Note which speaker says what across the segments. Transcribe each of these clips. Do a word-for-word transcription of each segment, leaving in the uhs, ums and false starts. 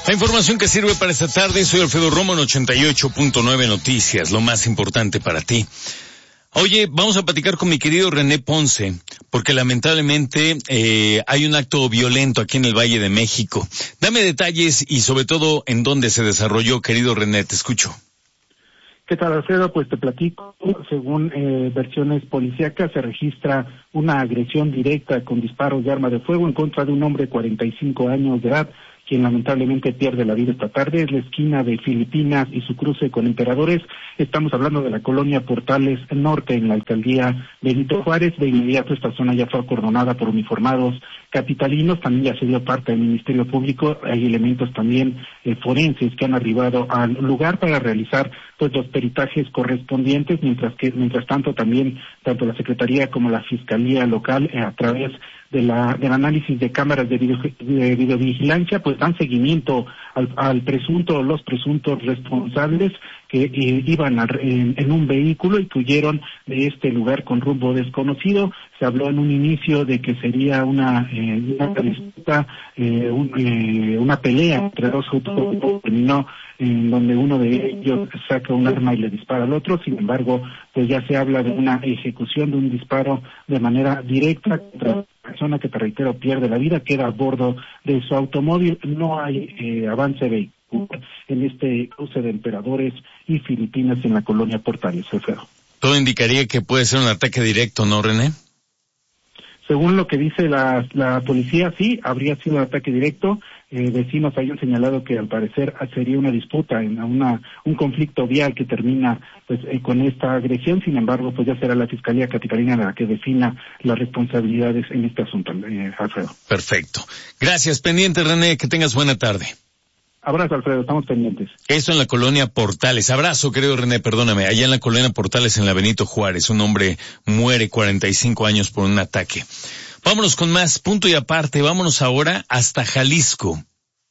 Speaker 1: La información que sirve para esta tarde, soy Alfredo Romo en ochenta y ocho punto nueve Noticias, lo más importante para ti. Oye, vamos a platicar con mi querido René Ponce, porque lamentablemente eh, hay un acto violento aquí en el Valle de México. Dame detalles y sobre todo en dónde se desarrolló, querido René, te escucho.
Speaker 2: ¿Qué tal, Alfredo? Pues te platico, según eh, versiones policíacas, se registra una agresión directa con disparos de arma de fuego en contra de un hombre de cuarenta y cinco años de edad, quien lamentablemente pierde la vida esta tarde. Es la esquina de Filipinas y su cruce con Emperadores. Estamos hablando de la colonia Portales Norte, en la alcaldía Benito Juárez. De inmediato esta zona ya fue acordonada por uniformados capitalinos, también ya se dio parte del Ministerio Público. Hay elementos también eh, forenses que han arribado al lugar para realizar pues los peritajes correspondientes, mientras que mientras tanto también tanto la Secretaría como la Fiscalía local eh, a través de la del análisis de cámaras de, video, de videovigilancia pues dan seguimiento al, al presunto los presuntos responsables que eh, iban a, en, en un vehículo y que huyeron de este lugar con rumbo desconocido. Se habló en un inicio de que sería una eh, una disputa, eh, un, eh, una pelea entre dos autos, terminó en donde uno de ellos saca un arma y le dispara al otro. Sin embargo, pues ya se habla de una ejecución de un disparo de manera directa contra la persona que, te reitero, pierde la vida, queda a bordo de su automóvil. No hay eh, avance vehicular en este cruce de Emperadores y Filipinas en la colonia Portales, Alfredo.
Speaker 1: Todo indicaría que puede ser un ataque directo, ¿no, René?
Speaker 2: Según lo que dice la, la policía, sí, habría sido un ataque directo. Eh, vecinos hayan señalado que al parecer sería una disputa, en una un conflicto vial que termina pues eh, con esta agresión. Sin embargo, pues ya será la Fiscalía Capitalina la que defina las responsabilidades en este asunto, eh, Alfredo.
Speaker 1: Perfecto. Gracias, pendiente, René, que tengas buena tarde.
Speaker 2: Abrazo, Alfredo, estamos pendientes.
Speaker 1: Esto en la colonia Portales. Abrazo, querido René, perdóname. Allá en la colonia Portales, en la Benito Juárez, un hombre muere cuarenta y cinco años por un ataque. Vámonos con más, punto y aparte. Vámonos ahora hasta Jalisco,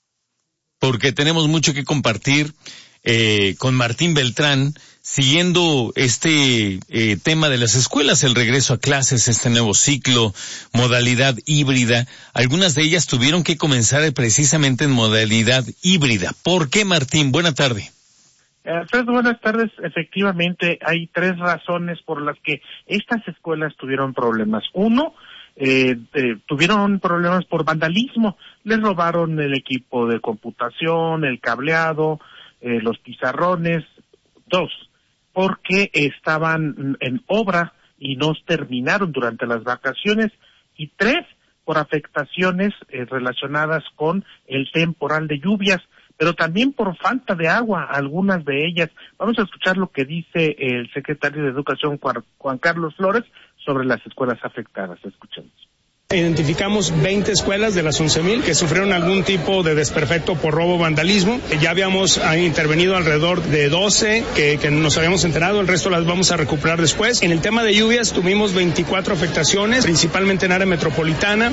Speaker 1: porque tenemos mucho que compartir eh, con Martín Beltrán, siguiendo este eh, tema de las escuelas, el regreso a clases, este nuevo ciclo, modalidad híbrida. Algunas de ellas tuvieron que comenzar precisamente en modalidad híbrida. ¿Por qué, Martín? Buena tarde.
Speaker 3: Alfredo, buenas tardes. Efectivamente, hay tres razones por las que estas escuelas tuvieron problemas. Uno, eh, eh, tuvieron problemas por vandalismo. Les robaron el equipo de computación, el cableado, eh, los pizarrones. Dos, porque estaban en obra y no terminaron durante las vacaciones. Y tres, por afectaciones eh, relacionadas con el temporal de lluvias, pero también por falta de agua, algunas de ellas. Vamos a escuchar lo que dice el secretario de Educación, Juan Carlos Flores, sobre las escuelas afectadas. Escuchemos.
Speaker 4: Identificamos veinte escuelas de las once mil que sufrieron algún tipo de desperfecto por robo o vandalismo. Ya habíamos intervenido alrededor de doce que, que nos habíamos enterado, el resto las vamos a recuperar después. En el tema de lluvias tuvimos veinticuatro afectaciones, principalmente en área metropolitana.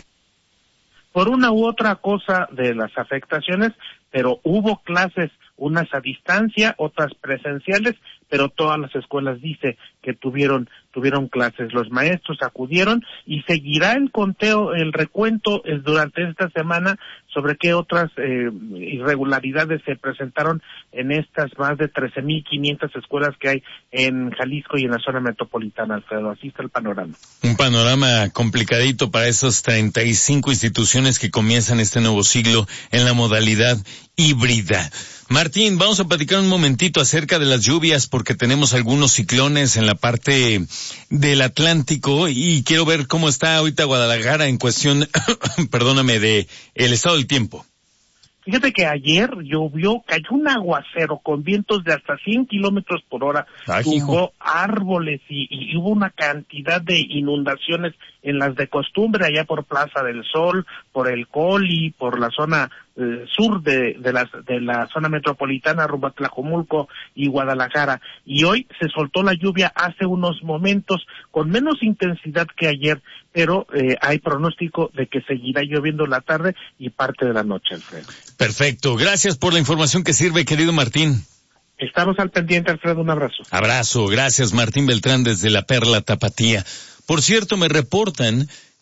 Speaker 3: Por una u otra cosa de las afectaciones, pero hubo clases, unas a distancia, otras presenciales, pero todas las escuelas dice que tuvieron tuvieron clases. Los maestros acudieron y seguirá el conteo, el recuento eh, durante esta semana sobre qué otras eh, irregularidades se presentaron en estas más de trece mil quinientas escuelas que hay en Jalisco y en la zona metropolitana, Alfredo. Así está el panorama.
Speaker 1: Un panorama complicadito para esas treinta y cinco instituciones que comienzan este nuevo siglo en la modalidad híbrida. Martín, vamos a platicar un momentito acerca de las lluvias porque tenemos algunos ciclones en la parte del Atlántico y quiero ver cómo está ahorita Guadalajara en cuestión, perdóname, de el estado del tiempo.
Speaker 3: Fíjate que ayer llovió, cayó un aguacero con vientos de hasta cien kilómetros por hora,
Speaker 1: Ay,
Speaker 3: tumbó árboles y, y hubo una cantidad de inundaciones en las de costumbre allá por Plaza del Sol, por el Coli, por la zona eh, sur de, de, las, de la zona metropolitana, rumbo a Tlajomulco y Guadalajara. Y hoy se soltó la lluvia hace unos momentos con menos intensidad que ayer, pero eh, hay pronóstico de que seguirá lloviendo la tarde y parte de la noche, Alfredo.
Speaker 1: Perfecto. Gracias por la información que sirve, querido Martín.
Speaker 3: Estamos al pendiente, Alfredo. Un abrazo.
Speaker 1: Abrazo. Gracias, Martín Beltrán, desde la Perla Tapatía. Por cierto, me reportan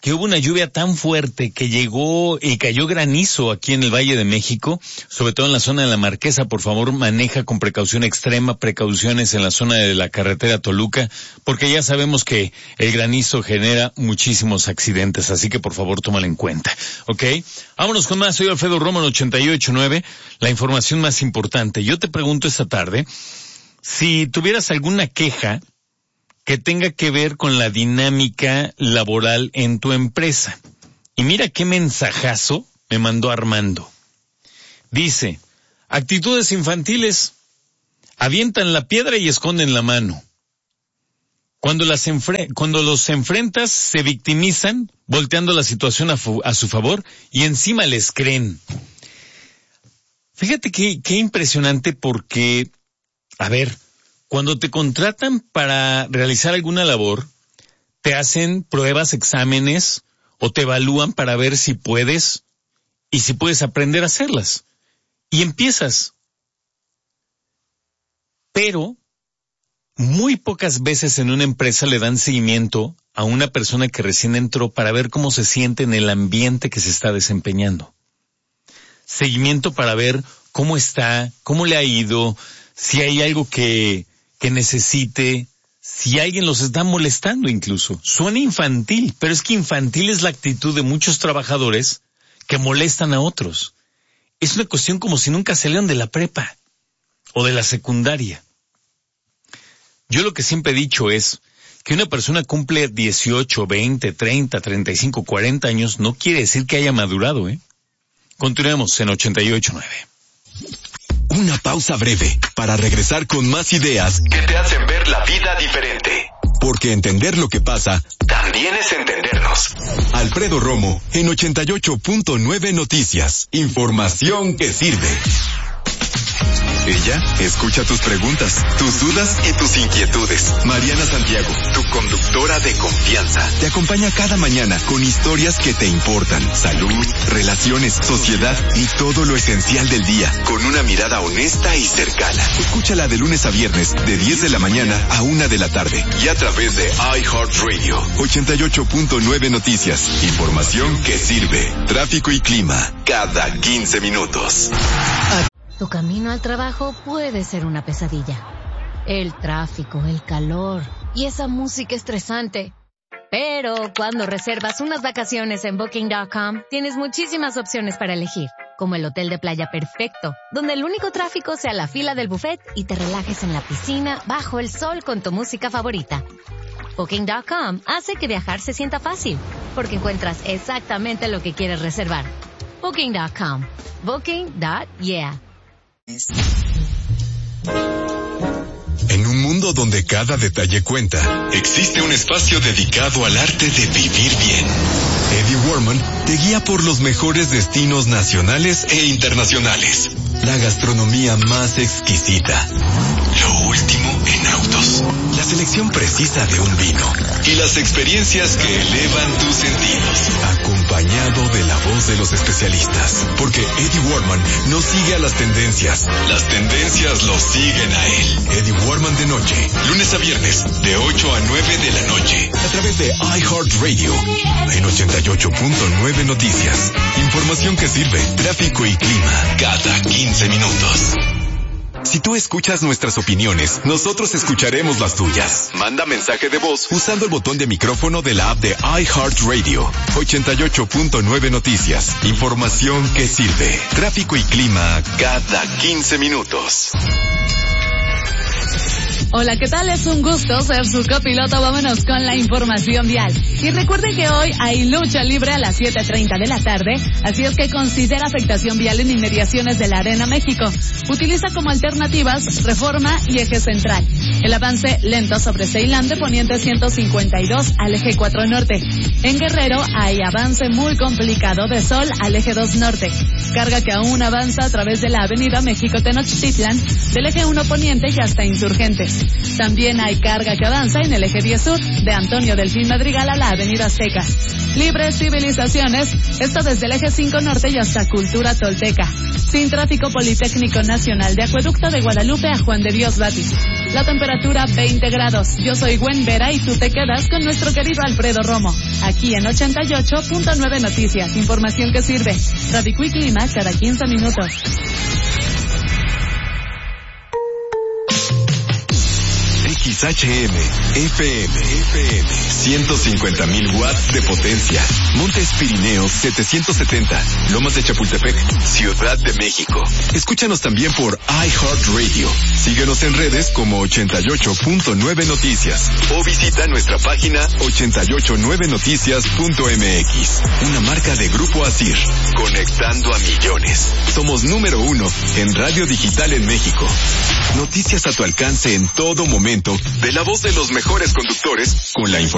Speaker 1: que hubo una lluvia tan fuerte que llegó y cayó granizo aquí en el Valle de México, sobre todo en la zona de la Marquesa. Por favor, maneja con precaución extrema, precauciones en la zona de la carretera Toluca, porque ya sabemos que el granizo genera muchísimos accidentes, así que por favor tómalo en cuenta, ¿ok? Vámonos con más. Soy Alfredo Romo en ochenta y ocho punto nueve, la información más importante. Yo te pregunto esta tarde, si tuvieras alguna queja que tenga que ver con la dinámica laboral en tu empresa. Y mira qué mensajazo me mandó Armando. Dice, actitudes infantiles, avientan la piedra y esconden la mano. Cuando las enfre- cuando los enfrentas, se victimizan, volteando la situación a, fu- a su favor, y encima les creen. Fíjate qué, qué impresionante, porque, a ver, cuando te contratan para realizar alguna labor, te hacen pruebas, exámenes, o te evalúan para ver si puedes y si puedes aprender a hacerlas. Y empiezas. Pero muy pocas veces en una empresa le dan seguimiento a una persona que recién entró para ver cómo se siente en el ambiente que se está desempeñando. Seguimiento para ver cómo está, cómo le ha ido, si hay algo que... que necesite, si alguien los está molestando incluso. Suena infantil, pero es que infantil es la actitud de muchos trabajadores que molestan a otros. Es una cuestión como si nunca salieran de la prepa o de la secundaria. Yo lo que siempre he dicho es que una persona cumple dieciocho, veinte, treinta, treinta y cinco, cuarenta años, no quiere decir que haya madurado, ¿eh? Continuemos en ochenta y ocho punto nueve.
Speaker 5: Una pausa breve para regresar con más ideas que te hacen ver la vida diferente. Porque entender lo que pasa también es entendernos. Alfredo Romo en ochenta y ocho punto nueve Noticias. Información que sirve. Ella escucha tus preguntas, tus dudas y tus inquietudes. Mariana Santiago, tu conductora de confianza, te acompaña cada mañana con historias que te importan. Salud, relaciones, sociedad y todo lo esencial del día, con una mirada honesta y cercana. Escúchala de lunes a viernes, de diez de la mañana a una de la tarde. Y a través de iHeartRadio. ochenta y ocho punto nueve Noticias. Información que sirve. Tráfico y clima, cada quince minutos.
Speaker 6: Tu camino al trabajo puede ser una pesadilla. El tráfico, el calor y esa música estresante. Pero cuando reservas unas vacaciones en Booking punto com, tienes muchísimas opciones para elegir, como el hotel de playa perfecto, donde el único tráfico sea la fila del buffet y te relajes en la piscina bajo el sol con tu música favorita. Booking punto com hace que viajar se sienta fácil, porque encuentras exactamente lo que quieres reservar. Booking punto com. Booking. Yeah.
Speaker 5: En un mundo donde cada detalle cuenta, existe un espacio dedicado al arte de vivir bien. Eddie Warman te guía por los mejores destinos nacionales e internacionales. La gastronomía más exquisita. Lo último en autos. La selección precisa de un vino. Y las experiencias que elevan tus sentidos. Acompañado de la voz de los especialistas. Porque Eddie Warman no sigue a las tendencias. Las tendencias lo siguen a él. Eddie Warman de noche. Lunes a viernes, de ocho a nueve de la noche. A través de iHeartRadio. En ochenta y ocho punto nueve Noticias. Información que sirve. Tráfico y clima. Cada quince minutos. Si tú escuchas nuestras opiniones, nosotros escucharemos las tuyas. Manda mensaje de voz usando el botón de micrófono de la app de iHeartRadio. ochenta y ocho punto nueve Noticias. Información que sirve. Tráfico y clima cada quince minutos.
Speaker 7: Hola, ¿qué tal? Es un gusto ser su copiloto. Vámonos con la información vial. Y recuerden que hoy hay lucha libre a las siete treinta de la tarde, así es que considera afectación vial en inmediaciones de la Arena México. Utiliza como alternativas Reforma y Eje Central. El avance lento sobre Ceilán de Poniente ciento cincuenta y dos al Eje cuatro Norte. En Guerrero hay avance muy complicado de Sol al Eje dos Norte. Carga que aún avanza a través de la Avenida México-Tenochtitlan, del Eje uno Poniente y hasta Insurgentes. También hay carga que avanza en el eje diez sur, de Antonio Delfín Madrigal a la Avenida Azteca. Libres civilizaciones, esto desde el eje cinco norte y hasta Cultura Tolteca. Sin tráfico, Politécnico Nacional de Acueducto de Guadalupe a Juan de Dios Batis. La temperatura veinte grados. Yo soy Gwen Vera y tú te quedas con nuestro querido Alfredo Romo. Aquí en ochenta y ocho punto nueve Noticias. Información que sirve. Tráfico y clima cada quince minutos.
Speaker 5: X H M, F M, F M, ciento cincuenta mil watts de potencia. Montes Pirineos setecientos setenta, Lomas de Chapultepec, Ciudad de México. Escúchanos también por iHeartRadio. Síguenos en redes como ochenta y ocho punto nueve Noticias o visita nuestra página ochenta y ocho nueve noticias punto m x. Una marca de Grupo Asir, conectando a millones. Somos número uno en radio digital en México. Noticias a tu alcance en todo momento, de la voz de los mejores conductores, con la información